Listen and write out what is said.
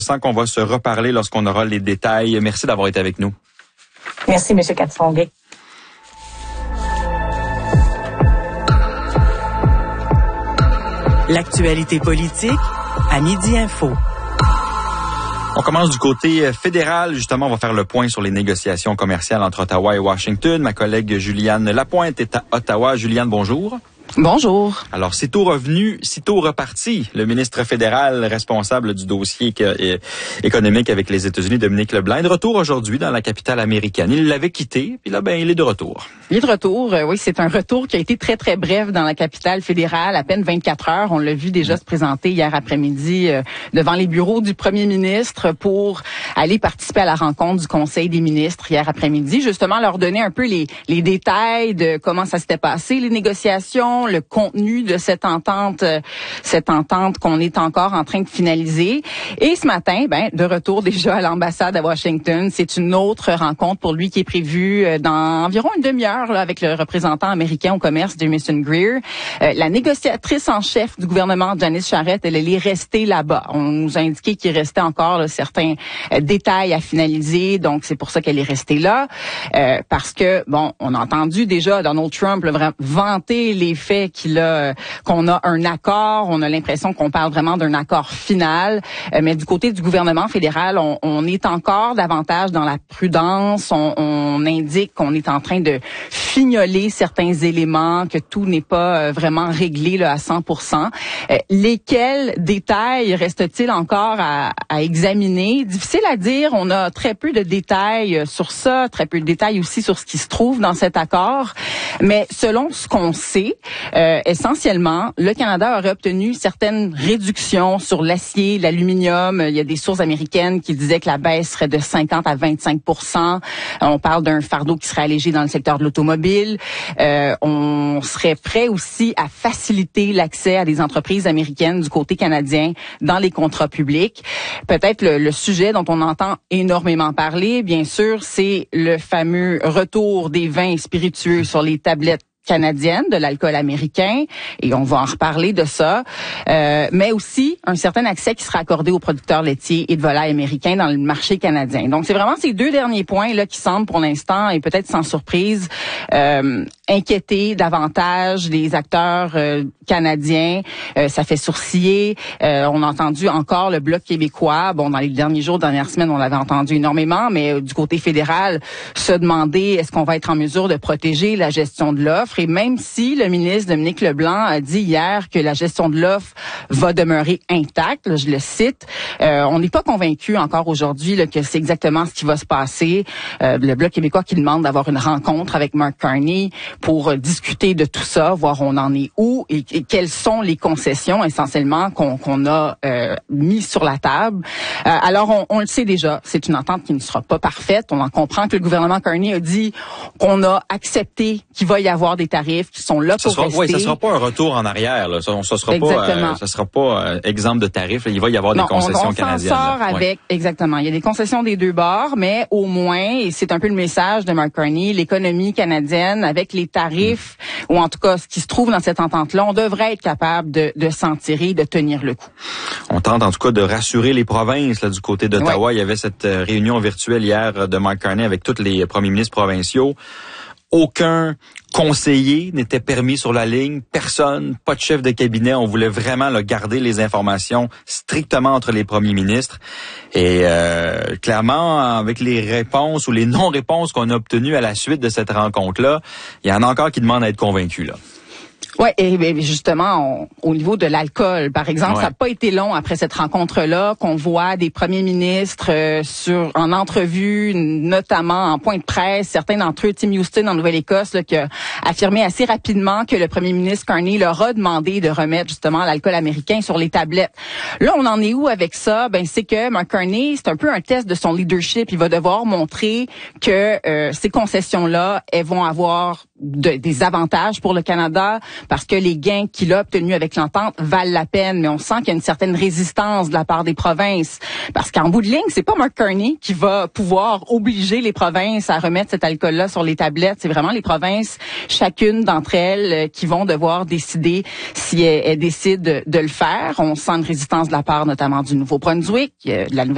Sans qu'on va se reparler lorsqu'on aura les détails. Merci d'avoir été avec nous. Merci, M. Katsongue. L'actualité politique à Midi Info. On commence du côté fédéral. Justement, on va faire le point sur les négociations commerciales entre Ottawa et Washington. Ma collègue Juliane Lapointe est à Ottawa. Juliane, bonjour. Bonjour. Alors, sitôt revenu, sitôt reparti, le ministre fédéral responsable du dossier économique avec les États-Unis, Dominique LeBlanc, est de retour aujourd'hui dans la capitale américaine. Il l'avait quitté, puis là, il est de retour. Il est de retour. Oui, c'est un retour qui a été très, très bref dans la capitale fédérale, à peine 24 heures. On l'a vu déjà se présenter hier après-midi devant les bureaux du premier ministre pour aller participer à la rencontre du Conseil des ministres hier après-midi. Justement, leur donner un peu les détails de comment ça s'était passé, les négociations, le contenu de cette entente qu'on est encore en train de finaliser. Et ce matin, de retour déjà à l'ambassade à Washington, c'est une autre rencontre pour lui qui est prévue dans environ une demi-heure là, avec le représentant américain au commerce, Jamieson Greer. La négociatrice en chef du gouvernement, Janice Charest, elle est restée là-bas. On nous a indiqué qu'il restait encore là, certains détails à finaliser, donc c'est pour ça qu'elle est restée là. Parce que, on a entendu déjà Donald Trump vanter les faits qu'on a un accord, on a l'impression qu'on parle vraiment d'un accord final, mais du côté du gouvernement fédéral, on est encore davantage dans la prudence, on indique qu'on est en train de fignoler certains éléments, que tout n'est pas vraiment réglé là, à 100%. Lesquels détails reste-t-il encore à examiner? Difficile à dire, on a très peu de détails sur ça, très peu de détails aussi sur ce qui se trouve dans cet accord, mais selon ce qu'on sait, essentiellement, le Canada aurait obtenu certaines réductions sur l'acier, l'aluminium. Il y a des sources américaines qui disaient que la baisse serait de 50 à 25%. On parle d'un fardeau qui serait allégé dans le secteur de l'automobile. On serait prêt aussi à faciliter l'accès à des entreprises américaines du côté canadien dans les contrats publics. Peut-être le sujet dont on entend énormément parler, bien sûr, c'est le fameux retour des vins spiritueux sur les tablettes canadienne, de l'alcool américain, et on va en reparler de ça, mais aussi un certain accès qui sera accordé aux producteurs laitiers et de volailles américains dans le marché canadien. Donc, c'est vraiment ces deux derniers points là qui semblent pour l'instant, et peut-être sans surprise, inquiéter davantage les acteurs canadiens. Ça fait sourciller. On a entendu encore le Bloc québécois. Dans les derniers jours, dernières semaines, on l'avait entendu énormément, mais du côté fédéral, se demander est-ce qu'on va être en mesure de protéger la gestion de l'offre. Et même si le ministre Dominique LeBlanc a dit hier que la gestion de l'offre va demeurer intacte, là, je le cite, on n'est pas convaincu encore aujourd'hui là, que c'est exactement ce qui va se passer. Le Bloc québécois qui demande d'avoir une rencontre avec Mark Carney pour discuter de tout ça, voir on en est où et quelles sont les concessions essentiellement qu'on a mis sur la table. Alors, on le sait déjà, c'est une entente qui ne sera pas parfaite. On en comprend que le gouvernement Carney a dit qu'on a accepté qu'il va y avoir des tarifs qui sont là pour rester. Oui, ça sera pas un retour en arrière. Là. Ça sera pas exemple de tarifs. Là. Il va y avoir des concessions canadiennes. On s'en sort avec, exactement. Il y a des concessions des deux bords, mais au moins, et c'est un peu le message de Mark Carney, l'économie canadienne, avec les tarifs, ou en tout cas ce qui se trouve dans cette entente-là, on devrait être capable de s'en tirer, de tenir le coup. On tente en tout cas de rassurer les provinces là, du côté d'Ottawa. Oui. Il y avait cette réunion virtuelle hier de Mark Carney avec tous les premiers ministres provinciaux. Aucun conseiller n'était permis sur la ligne, personne, pas de chef de cabinet. On voulait vraiment là, garder les informations strictement entre les premiers ministres. Et clairement, avec les réponses ou les non-réponses qu'on a obtenues à la suite de cette rencontre-là, il y en a encore qui demandent à être convaincus là. Ouais, et justement, au niveau de l'alcool, par exemple, ça n'a pas été long après cette rencontre-là qu'on voit des premiers ministres en entrevue, notamment en point de presse, certains d'entre eux, Tim Houston en Nouvelle-Écosse, là, qui a affirmé assez rapidement que le premier ministre Carney leur a demandé de remettre justement l'alcool américain sur les tablettes. Là, on en est où avec ça? C'est que Mark Carney, c'est un peu un test de son leadership. Il va devoir montrer que ces concessions-là, elles vont avoir des avantages pour le Canada parce que les gains qu'il a obtenus avec l'entente valent la peine, mais on sent qu'il y a une certaine résistance de la part des provinces parce qu'en bout de ligne, c'est pas Mark Carney qui va pouvoir obliger les provinces à remettre cet alcool-là sur les tablettes. C'est vraiment les provinces, chacune d'entre elles, qui vont devoir décider si elles décident de le faire. On sent une résistance de la part notamment du Nouveau-Brunswick, de la